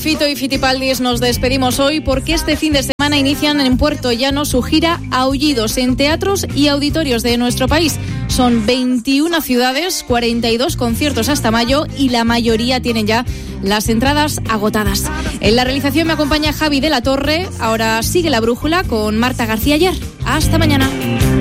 Fito y Fitipaldis nos despedimos hoy porque este fin de semana inician en Puerto Llano su gira Aullidos en teatros y auditorios de nuestro país. Son 21 ciudades, 42 conciertos hasta mayo y la mayoría tienen ya las entradas agotadas. En la realización me acompaña Javi de la Torre. Ahora sigue La Brújula con Marta García Ayer. Hasta mañana.